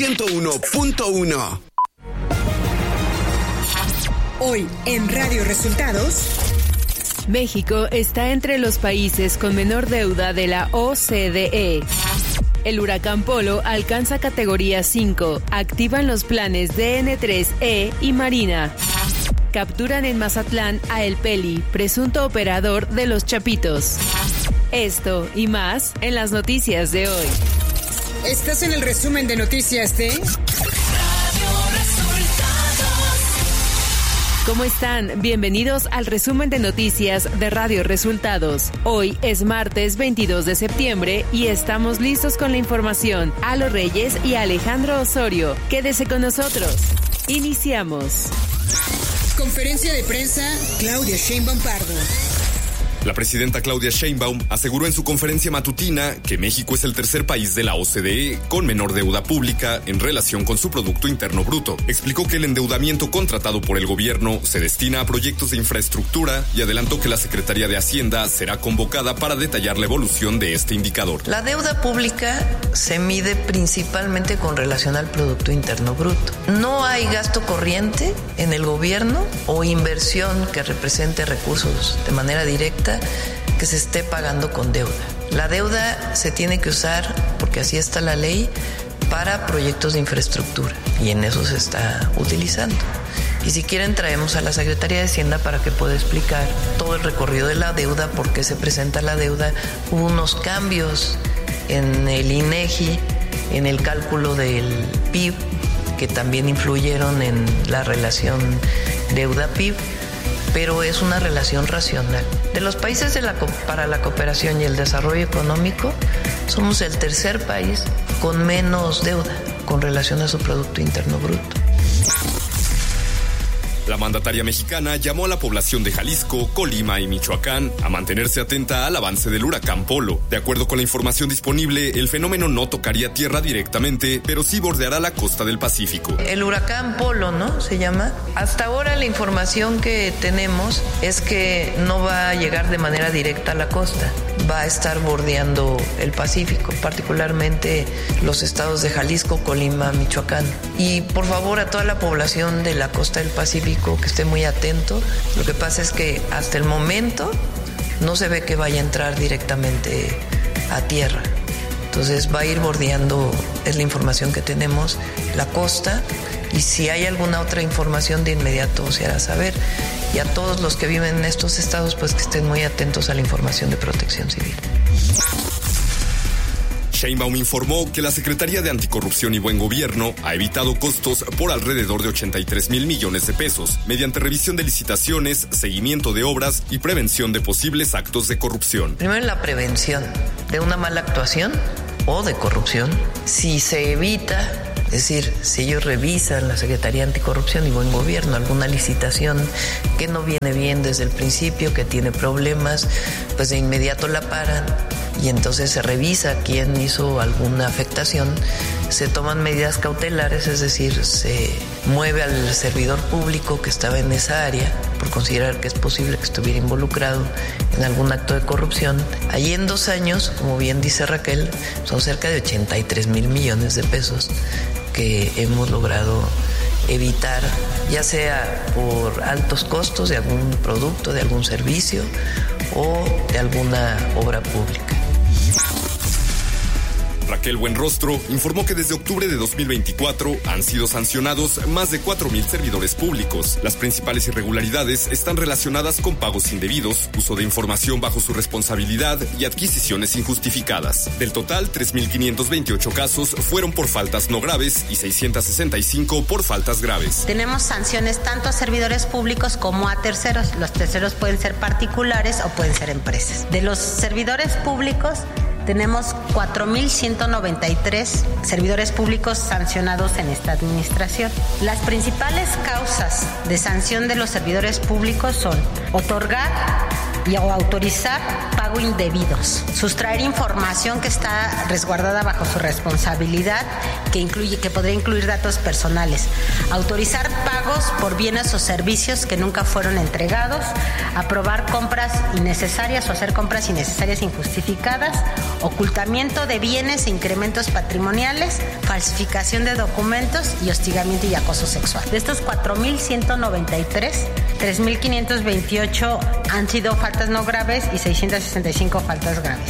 101.1. Hoy en Radio Resultados. México está entre los países con menor deuda de la OCDE. El huracán Polo alcanza categoría 5. Activan los planes DN3E y Marina. Capturan en Mazatlán a El Peli, presunto operador de los Chapitos. Esto y más en las noticias de hoy. Estás en el resumen de noticias de Radio Resultados. ¿Cómo están? Bienvenidos al resumen de noticias de Radio Resultados. Hoy es martes 22 de septiembre y estamos listos con la información. Alo Reyes y Alejandro Osorio. Quédese con nosotros. Iniciamos. Conferencia de prensa, Claudia Sheinbaum Pardo. La presidenta Claudia Sheinbaum aseguró en su conferencia matutina que México es el tercer país de la OCDE con menor deuda pública en relación con su Producto Interno Bruto. Explicó que el endeudamiento contratado por el gobierno se destina a proyectos de infraestructura y adelantó que la Secretaría de Hacienda será convocada para detallar la evolución de este indicador. La deuda pública se mide principalmente con relación al Producto Interno Bruto. No hay gasto corriente en el gobierno o inversión que represente recursos de manera directa que se esté pagando con deuda. La deuda se tiene que usar, porque así está la ley, para proyectos de infraestructura y en eso se está utilizando. Y si quieren traemos a la Secretaría de Hacienda para que pueda explicar todo el recorrido de la deuda, por qué se presenta la deuda. Hubo unos cambios en el INEGI, en el cálculo del PIB, que también influyeron en la relación deuda-PIB, pero es una relación racional. De los países para la cooperación y el desarrollo económico, somos el tercer país con menos deuda con relación a su Producto Interno Bruto. La mandataria mexicana llamó a la población de Jalisco, Colima y Michoacán a mantenerse atenta al avance del huracán Polo. De acuerdo con la información disponible, el fenómeno no tocaría tierra directamente, pero sí bordeará la costa del Pacífico. El huracán Polo, ¿no? Se llama. Hasta ahora la información que tenemos es que no va a llegar de manera directa a la costa. Va a estar bordeando el Pacífico, particularmente los estados de Jalisco, Colima, Michoacán. Y por favor a toda la población de la costa del Pacífico que esté muy atento. Lo que pasa es que hasta el momento no se ve que vaya a entrar directamente a tierra. Entonces va a ir bordeando, es la información que tenemos, la costa, y si hay alguna otra información de inmediato se hará saber. Y a todos los que viven en estos estados, pues que estén muy atentos a la información de Protección Civil. Sheinbaum informó que la Secretaría de Anticorrupción y Buen Gobierno ha evitado costos por alrededor de 83,000 millones de pesos mediante revisión de licitaciones, seguimiento de obras y prevención de posibles actos de corrupción. Primero, la prevención de una mala actuación o de corrupción. Si se evita, es decir, si ellos revisan, la Secretaría de Anticorrupción y Buen Gobierno, alguna licitación que no viene bien desde el principio, que tiene problemas, pues de inmediato la paran. Y entonces se revisa quién hizo alguna afectación, se toman medidas cautelares, es decir, se mueve al servidor público que estaba en esa área por considerar que es posible que estuviera involucrado en algún acto de corrupción. Allí en 2 años, como bien dice Raquel, son cerca de 83,000 millones de pesos que hemos logrado evitar, ya sea por altos costos de algún producto, de algún servicio o de alguna obra pública. Raquel Buenrostro informó que desde octubre de 2024 han sido sancionados más de 4,000 servidores públicos. Las principales irregularidades están relacionadas con pagos indebidos, uso de información bajo su responsabilidad y adquisiciones injustificadas. Del total, 3,528 casos fueron por faltas no graves y 665 por faltas graves. Tenemos sanciones tanto a servidores públicos como a terceros. Los terceros pueden ser particulares o pueden ser empresas. De los servidores públicos, tenemos 4,193 servidores públicos sancionados en esta administración. Las principales causas de sanción de los servidores públicos son otorgar o autorizar pago indebidos, sustraer información que está resguardada bajo su responsabilidad, que podría incluir datos personales, autorizar pagos por bienes o servicios que nunca fueron entregados, aprobar compras innecesarias o hacer compras innecesarias injustificadas, ocultamiento de bienes e incrementos patrimoniales, falsificación de documentos y hostigamiento y acoso sexual. De estos 4.193, 3.528 han sido faltas no graves y 665 faltas graves.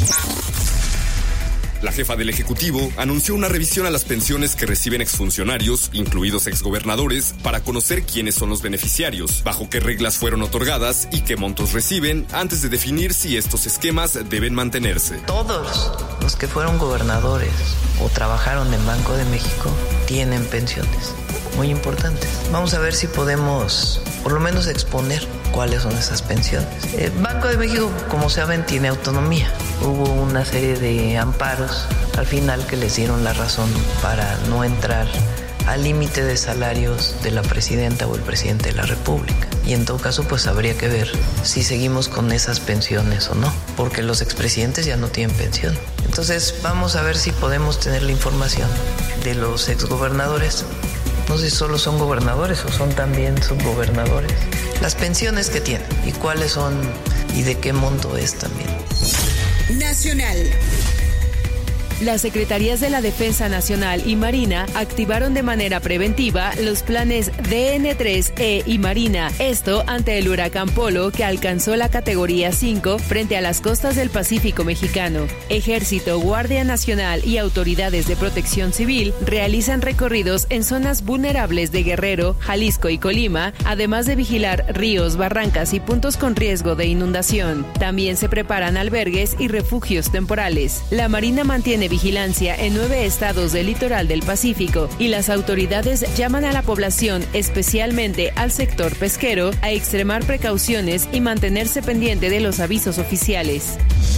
La jefa del Ejecutivo anunció una revisión a las pensiones que reciben exfuncionarios, incluidos exgobernadores, para conocer quiénes son los beneficiarios, bajo qué reglas fueron otorgadas y qué montos reciben, antes de definir si estos esquemas deben mantenerse. Todos los que fueron gobernadores o trabajaron en Banco de México tienen pensiones muy importantes. Vamos a ver si podemos por lo menos exponer cuáles son esas pensiones. El Banco de México, como saben, tiene autonomía. Hubo una serie de amparos al final que les dieron la razón para no entrar al límite de salarios de la presidenta o el presidente de la República. Y en todo caso, pues habría que ver si seguimos con esas pensiones o no, porque los expresidentes ya no tienen pensión. Entonces vamos a ver si podemos tener la información de los exgobernadores. No sé si solo son gobernadores o son también subgobernadores. Las pensiones que tienen y cuáles son y de qué monto es también. Nacional. Las Secretarías de la Defensa Nacional y Marina activaron de manera preventiva los planes DN3E y Marina, esto ante el huracán Polo que alcanzó la categoría 5 frente a las costas del Pacífico mexicano. Ejército, Guardia Nacional y autoridades de protección civil realizan recorridos en zonas vulnerables de Guerrero, Jalisco y Colima, además de vigilar ríos, barrancas y puntos con riesgo de inundación. También se preparan albergues y refugios temporales. La Marina mantiene vigilancia en 9 estados del litoral del Pacífico y las autoridades llaman a la población, especialmente al sector pesquero, a extremar precauciones y mantenerse pendiente de los avisos oficiales.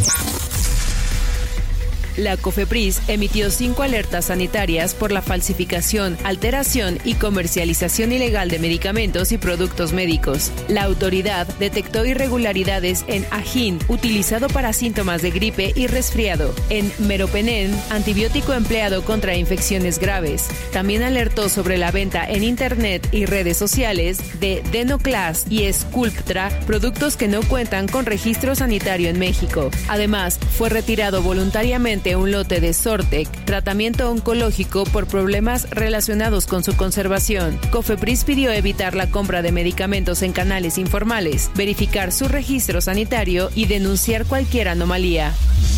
La COFEPRIS emitió 5 alertas sanitarias por la falsificación, alteración y comercialización ilegal de medicamentos y productos médicos. La autoridad detectó irregularidades en Ajín, utilizado para síntomas de gripe y resfriado, en Meropenem, antibiótico empleado contra infecciones graves. También alertó sobre la venta en Internet y redes sociales de Denoclast y Sculptra, productos que no cuentan con registro sanitario en México. Además, fue retirado voluntariamente un lote de Sortec, tratamiento oncológico por problemas relacionados con su conservación. COFEPRIS pidió evitar la compra de medicamentos en canales informales, verificar su registro sanitario y denunciar cualquier anomalía.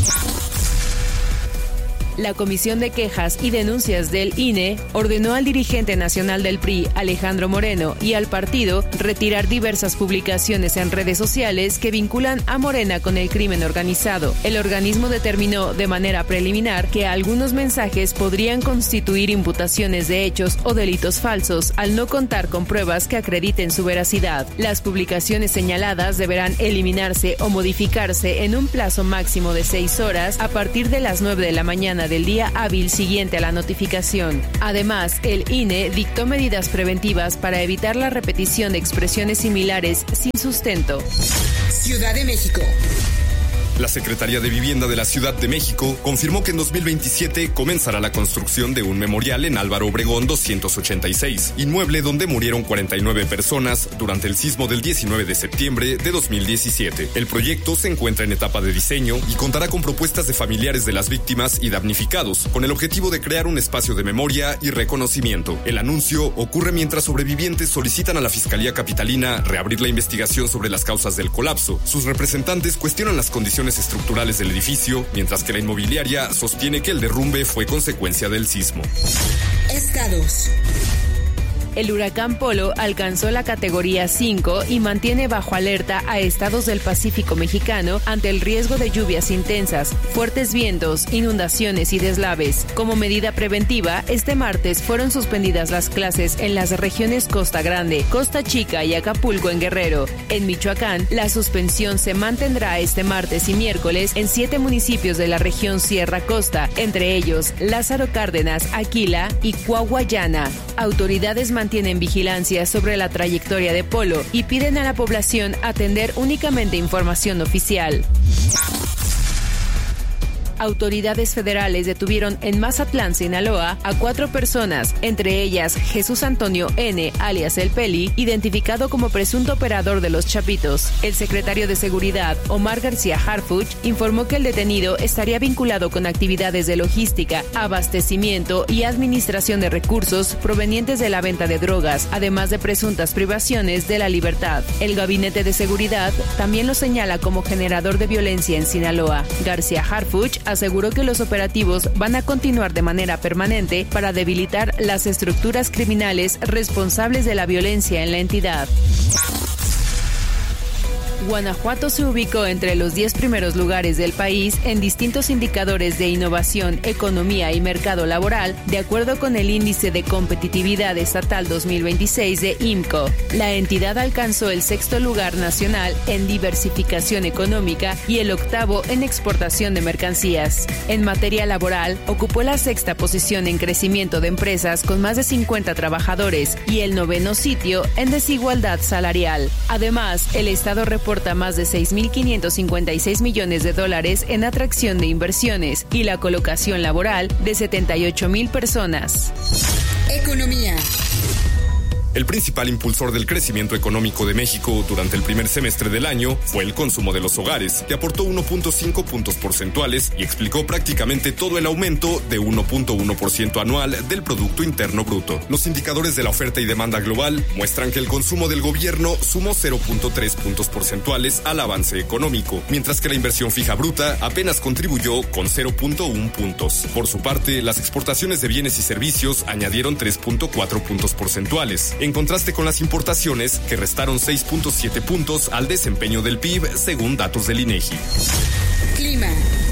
La Comisión de Quejas y Denuncias del INE ordenó al dirigente nacional del PRI, Alejandro Moreno, y al partido retirar diversas publicaciones en redes sociales que vinculan a Morena con el crimen organizado. El organismo determinó de manera preliminar que algunos mensajes podrían constituir imputaciones de hechos o delitos falsos al no contar con pruebas que acrediten su veracidad. Las publicaciones señaladas deberán eliminarse o modificarse en un plazo máximo de 6 horas a partir de las 9 de la mañana del día hábil siguiente a la notificación. Además, el INE dictó medidas preventivas para evitar la repetición de expresiones similares sin sustento. Ciudad de México. La Secretaría de Vivienda de la Ciudad de México confirmó que en 2027 comenzará la construcción de un memorial en Álvaro Obregón 286, inmueble donde murieron 49 personas durante el sismo del 19 de septiembre de 2017. El proyecto se encuentra en etapa de diseño y contará con propuestas de familiares de las víctimas y damnificados, con el objetivo de crear un espacio de memoria y reconocimiento. El anuncio ocurre mientras sobrevivientes solicitan a la Fiscalía Capitalina reabrir la investigación sobre las causas del colapso. Sus representantes cuestionan las condiciones estructurales del edificio, mientras que la inmobiliaria sostiene que el derrumbe fue consecuencia del sismo. Estados. El huracán Polo alcanzó la categoría 5 y mantiene bajo alerta a estados del Pacífico mexicano ante el riesgo de lluvias intensas, fuertes vientos, inundaciones y deslaves. Como medida preventiva, este martes fueron suspendidas las clases en las regiones Costa Grande, Costa Chica y Acapulco en Guerrero. En Michoacán, la suspensión se mantendrá este martes y miércoles en 7 municipios de la región Sierra Costa, entre ellos Lázaro Cárdenas, Aquila y Coahuayana. Autoridades mantienen vigilancia sobre la trayectoria de Polo y piden a la población atender únicamente información oficial. Autoridades federales detuvieron en Mazatlán, Sinaloa, a 4 personas, entre ellas Jesús Antonio N., alias El Peli, identificado como presunto operador de los Chapitos. El secretario de Seguridad, Omar García Harfuch, informó que el detenido estaría vinculado con actividades de logística, abastecimiento y administración de recursos provenientes de la venta de drogas, además de presuntas privaciones de la libertad. El Gabinete de Seguridad también lo señala como generador de violencia en Sinaloa. García Harfuch aseguró que los operativos van a continuar de manera permanente para debilitar las estructuras criminales responsables de la violencia en la entidad. Guanajuato se ubicó entre los 10 primeros lugares del país en distintos indicadores de innovación, economía y mercado laboral, de acuerdo con el Índice de Competitividad Estatal 2026 de IMCO. La entidad alcanzó el 6º lugar nacional en diversificación económica y el 8º en exportación de mercancías. En materia laboral, ocupó la 6ª posición en crecimiento de empresas con más de 50 trabajadores y el 9º sitio en desigualdad salarial. Además, el Estado reporta más de $6,556 millones en atracción de inversiones y la colocación laboral de 78,000 personas. Economía. El principal impulsor del crecimiento económico de México durante el primer semestre del año fue el consumo de los hogares, que aportó 1.5 puntos porcentuales y explicó prácticamente todo el aumento de 1.1% anual del Producto Interno Bruto. Los indicadores de la oferta y demanda global muestran que el consumo del gobierno sumó 0.3 puntos porcentuales al avance económico, mientras que la inversión fija bruta apenas contribuyó con 0.1 puntos. Por su parte, las exportaciones de bienes y servicios añadieron 3.4 puntos porcentuales, en contraste con las importaciones, que restaron 6.7 puntos al desempeño del PIB, según datos del INEGI. Clima.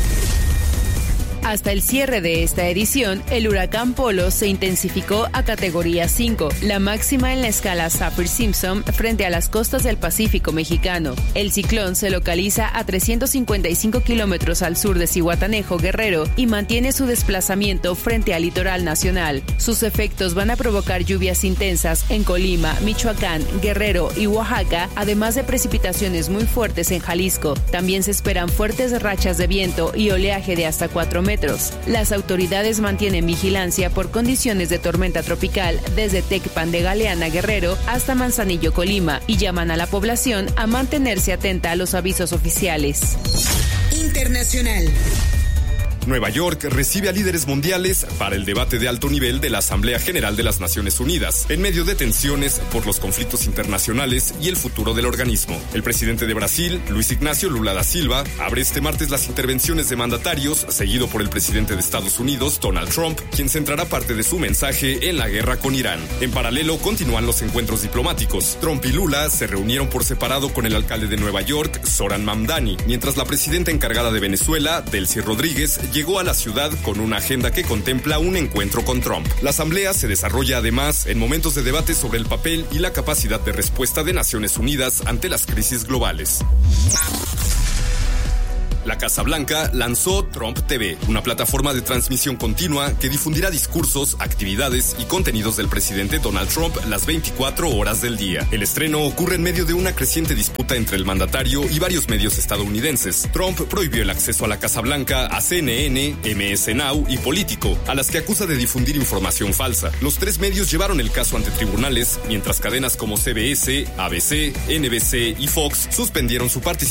Hasta el cierre de esta edición, el huracán Polo se intensificó a categoría 5, la máxima en la escala Saffir-Simpson frente a las costas del Pacífico mexicano. El ciclón se localiza a 355 kilómetros al sur de Zihuatanejo, Guerrero, y mantiene su desplazamiento frente al litoral nacional. Sus efectos van a provocar lluvias intensas en Colima, Michoacán, Guerrero y Oaxaca, además de precipitaciones muy fuertes en Jalisco. También se esperan fuertes rachas de viento y oleaje de hasta 4 metros. Las autoridades mantienen vigilancia por condiciones de tormenta tropical desde Tecpan de Galeana, Guerrero, hasta Manzanillo, Colima, y llaman a la población a mantenerse atenta a los avisos oficiales. Internacional. Nueva York recibe a líderes mundiales para el debate de alto nivel de la Asamblea General de las Naciones Unidas, en medio de tensiones por los conflictos internacionales y el futuro del organismo. El presidente de Brasil, Luis Ignacio Lula da Silva, abre este martes las intervenciones de mandatarios, seguido por el presidente de Estados Unidos, Donald Trump, quien centrará parte de su mensaje en la guerra con Irán. En paralelo, continúan los encuentros diplomáticos. Trump y Lula se reunieron por separado con el alcalde de Nueva York, Zoran Mamdani, mientras la presidenta encargada de Venezuela, Delcy Rodríguez, llegó a la ciudad con una agenda que contempla un encuentro con Trump. La asamblea se desarrolla además en momentos de debate sobre el papel y la capacidad de respuesta de Naciones Unidas ante las crisis globales. La Casa Blanca lanzó Trump TV, una plataforma de transmisión continua que difundirá discursos, actividades y contenidos del presidente Donald Trump las 24 horas del día. El estreno ocurre en medio de una creciente disputa entre el mandatario y varios medios estadounidenses. Trump prohibió el acceso a la Casa Blanca a CNN, MS Now y Político, a las que acusa de difundir información falsa. Los 3 medios llevaron el caso ante tribunales, mientras cadenas como CBS, ABC, NBC y Fox suspendieron su participación